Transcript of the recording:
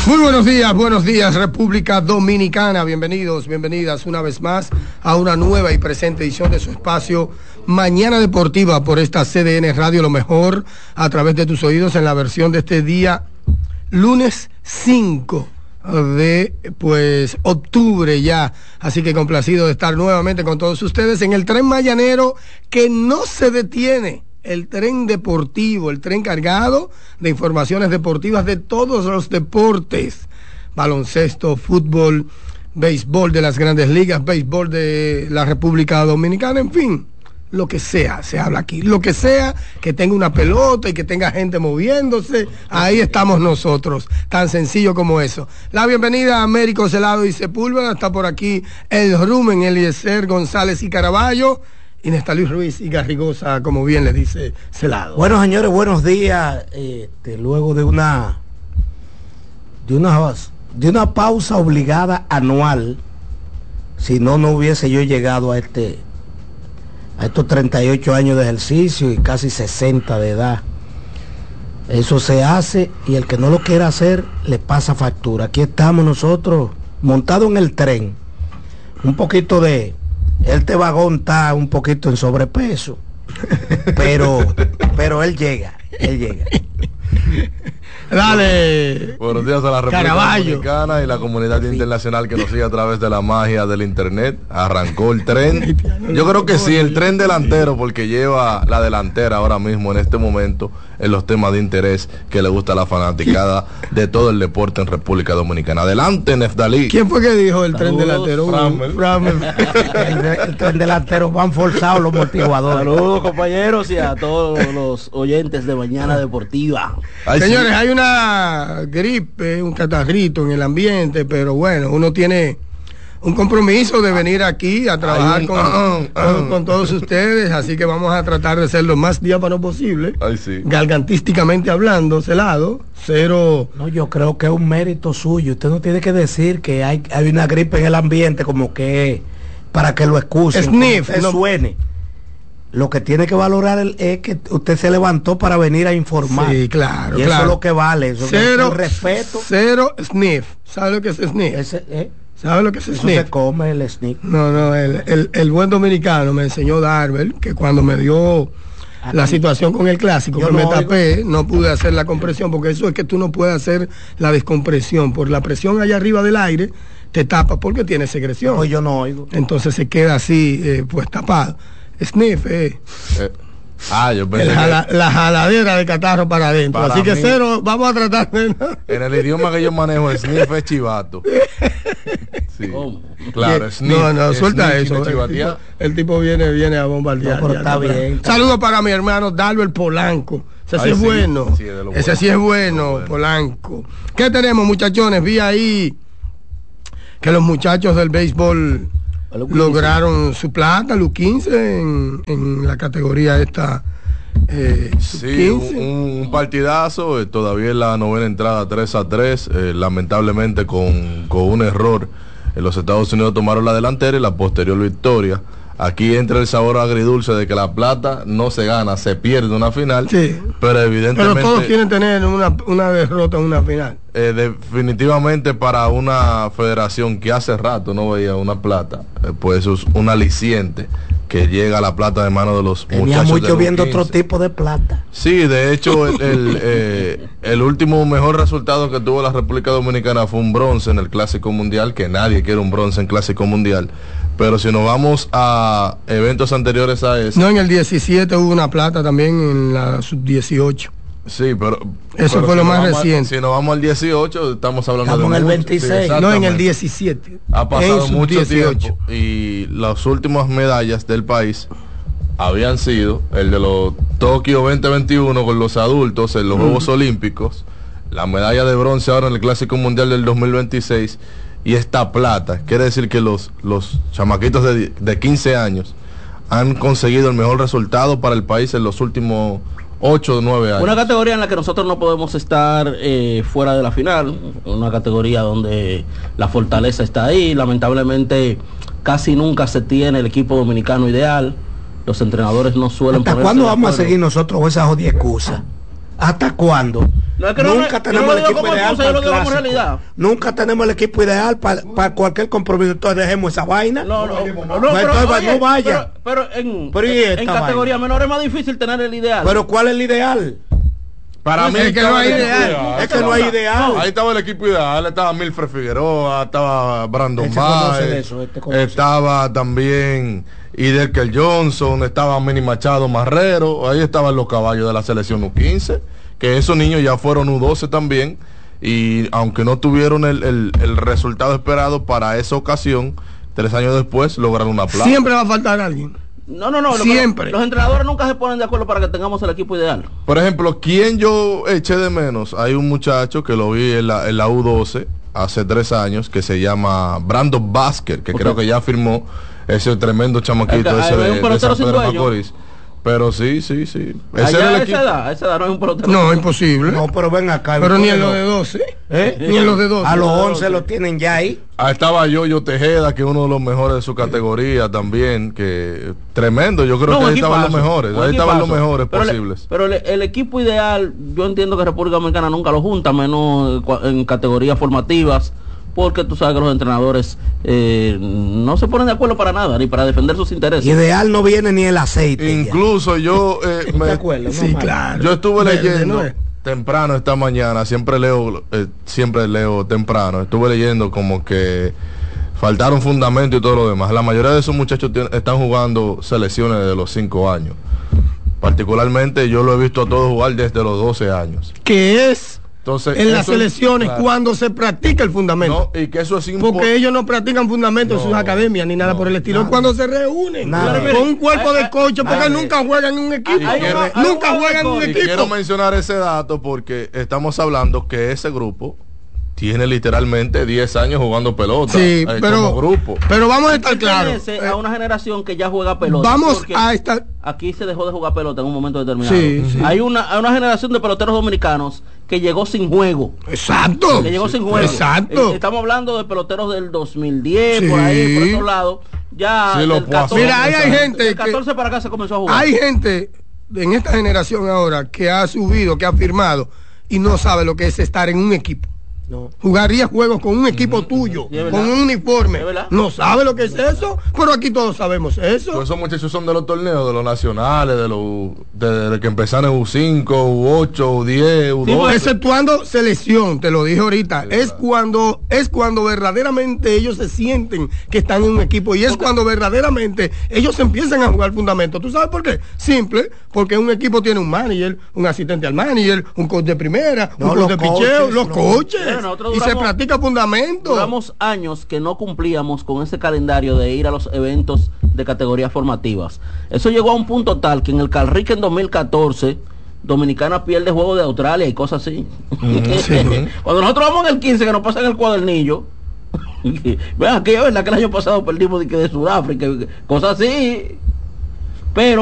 Muy buenos días República Dominicana, bienvenidos, bienvenidas una vez más a una nueva y presente edición de su espacio Mañana Deportiva por esta CDN Radio, lo mejor a través de tus oídos en la versión de este día, lunes 5 de octubre ya, así que complacido de estar nuevamente con todos ustedes en el tren mañanero que no se detiene. El tren deportivo, el tren cargado de informaciones deportivas de todos los deportes, baloncesto, fútbol, béisbol de las grandes ligas, béisbol de la República Dominicana, en fin, lo que sea, se habla aquí, lo que sea, que tenga una pelota y que tenga gente moviéndose, ahí estamos nosotros, tan sencillo como eso. La bienvenida a Américo Celado y Sepúlveda, está por aquí el Rumen, Eliezer González y Caraballo, Inés Luis Ruiz y Garrigosa, como bien le dice Celado. Bueno, señores, buenos días. Luego de una pausa obligada anual, si no hubiese yo llegado a estos 38 años de ejercicio y casi 60 de edad. Eso se hace y el que no lo quiera hacer le pasa factura. Aquí estamos nosotros montados en el tren, un poquito de... Este vagón está un poquito en sobrepeso, pero él llega. Dale. Buenos días a la República Dominicana y la comunidad internacional que nos sigue a través de la magia del internet. Arrancó el tren. Yo creo que sí, el tren delantero, porque lleva la delantera ahora mismo en este momento en los temas de interés que le gusta a la fanaticada de todo el deporte en República Dominicana. Adelante, Neftalí. ¿Quién fue que dijo el tren delantero? El tren delantero, van forzados los motivadores. Saludos, compañeros, y a todos los oyentes de Mañana Deportiva. Ay, señores, sí, hay una gripe, un catarrito en el ambiente, pero bueno, uno tiene un compromiso de venir aquí a trabajar con todos ustedes, así que vamos a tratar de ser lo más diáfano posible. Sí. Gargantísticamente hablando, Celado, cero. No, yo creo que es un mérito suyo. Usted no tiene que decir que hay una gripe en el ambiente como que para que lo excusen, Sniff, no suene. Lo que tiene que valorar es que usted se levantó para venir a informar. Sí, claro, y eso es lo que vale. Eso cero, es respeto. Cero sniff. ¿Sabe lo que es sniff? ¿Sabe lo que es eso sniff? Se come el sniff. No, el buen dominicano me enseñó Darvel que cuando me dio la situación con el clásico, que me tapé, no pude hacer la compresión, porque eso es que tú no puedes hacer la descompresión. Por la presión allá arriba del aire, te tapas porque tiene secreción. No, yo no oigo. Entonces se queda así, pues tapado. Sniff, yo pensé la jaladera de catarro para adentro. Así que cero, vamos a tratar de... En el idioma que yo manejo, el sniff es chivato. Sí. Claro, sniff. No, suelta sniff eso. El tipo viene a bombardear. No, pero está bien. Saludos para mi hermano Dalbert Polanco. Ese sí es bueno. Ese sí es bueno, Polanco. ¿Qué tenemos, muchachones? Vi ahí que los muchachos del béisbol lograron su plata, los 15 en la categoría esta. Sí, un partidazo, todavía en la novena entrada 3-3, lamentablemente con un error. En los Estados Unidos tomaron la delantera y la posterior victoria. Aquí entra el sabor agridulce de que la plata no se gana, se pierde una final, sí, pero evidentemente... Pero todos quieren tener una derrota en una final. Definitivamente para una federación que hace rato no veía una plata, pues es un aliciente que llega a la plata de manos de los muchachos. Mucho viendo otro tipo de plata. Sí, de hecho el último mejor resultado que tuvo la República Dominicana fue un bronce en el Clásico Mundial, que nadie quiere un bronce en Clásico Mundial. Pero si nos vamos a eventos anteriores a ese... No, en el 17 hubo una plata también en la sub-18. Sí, pero... Eso fue lo más reciente. Si nos vamos al 18, estamos hablando en el 26. No, en el 17. Ha pasado mucho tiempo. Y las últimas medallas del país habían sido el de los Tokio 2021 con los adultos en los Juegos Olímpicos, la medalla de bronce ahora en el Clásico Mundial del 2026 y esta plata. Quiere decir que los chamaquitos de 15 años han conseguido el mejor resultado para el país en los últimos 8 o 9 años. Una categoría en la que nosotros no podemos estar fuera de la final, una categoría donde la fortaleza está ahí. Lamentablemente casi nunca se tiene el equipo dominicano ideal. Los entrenadores no suelen... ¿Hasta cuándo vamos a seguir nosotros con esa jodida excusa? ¿Hasta cuándo? No, es que nunca tenemos el equipo ideal para el clásico. Realidad. Nunca tenemos el equipo ideal para cualquier compromiso. Entonces dejemos esa vaina. No vaya. Pero en categoría menor es más difícil tener el ideal. Pero ¿cuál es el ideal? Para mí es que no hay ideal. Es que no hay ideal. Ahí estaba el equipo ideal, estaba Milfred Figueroa, estaba Brandon Baez, estaba también Idelker Johnson, estaba Manny Machado Marrero, ahí estaban los caballos de la selección U15, que esos niños ya fueron U12 también, y aunque no tuvieron el resultado esperado para esa ocasión, 3 años después lograron una plaza. Siempre va a faltar alguien. No. Siempre. Los entrenadores nunca se ponen de acuerdo para que tengamos el equipo ideal. Por ejemplo, ¿quién yo eché de menos? Hay un muchacho que lo vi en la U12 hace 3 años que se llama Brandon Basker, que creo que ya firmó ese tremendo chamaquito ese de San Pedro Macorís. Pero sí. Ese era esa edad no es un pelotero. No, imposible. No, pero ven acá. Pero ni en los de 12. Ni en los de 12. A los 11 lo tienen ya ahí. Estaba Yoyo Tejeda, que es uno de los mejores de su categoría también, que tremendo. Yo creo que ahí estaban los mejores. Ahí estaban los mejores posibles. Pero el equipo ideal, yo entiendo que República Dominicana nunca lo junta, menos en categorías formativas, porque tú sabes que los entrenadores no se ponen de acuerdo para nada, ni para defender sus intereses. Ideal no viene ni el aceite. Incluso yo sí, claro. Yo estuve leyendo temprano esta mañana, siempre leo temprano, estuve leyendo como que faltaron fundamento y todo lo demás. La mayoría de esos muchachos están jugando selecciones de los 5 años. Particularmente yo lo he visto a todos jugar desde los 12 años. ¿Qué es? Entonces, en las selecciones, claro, cuando se practica el fundamento. No, y que eso es porque ellos no practican fundamento en sus academias ni nada por el estilo. Es cuando se reúnen con un cuerpo de coach, porque nunca juegan en un equipo. Nunca juegan en un equipo. Quiero mencionar ese dato porque estamos hablando que ese grupo tiene literalmente 10 años jugando pelota. Sí, como grupo. Pero vamos a estar claros. A una generación que ya juega pelota. Vamos a estar. Aquí se dejó de jugar pelota en un momento determinado. Sí. Hay una generación de peloteros dominicanos que llegó sin juego. Exacto. Que llegó sin juego. Exacto. Estamos hablando de peloteros del 2010, por ahí, por otro lado. Ya del 14, mira, hay gente del 14 para acá se comenzó a jugar. Hay gente en esta generación ahora que ha subido, que ha firmado y no sabe lo que es estar en un equipo. No. Jugaría juegos con un equipo tuyo, con un uniforme. No sabe lo que es eso, pero aquí todos sabemos eso. Pues esos muchachos son de los torneos, de los nacionales, de que empezaron en U5, U8, U10, U12. Sí, pues, exceptuando selección, te lo dije ahorita. Sí, es cuando verdaderamente ellos se sienten que están en un equipo y es cuando verdaderamente ellos empiezan a jugar fundamento. ¿Tú sabes por qué? Simple, porque un equipo tiene un manager, un asistente al manager, un coach de primera, un coach de picheo, los coaches. Y se practica fundamento. Duramos años que no cumplíamos con ese calendario de ir a los eventos de categorías formativas. Eso llegó a un punto tal que en el Calrique en 2014 Dominicana pierde juego de Australia y cosas así. Sí. Cuando nosotros vamos en el 15 que nos pasan el cuadernillo, vean, aquí es verdad que el año pasado perdimos de Sudáfrica, cosas así, pero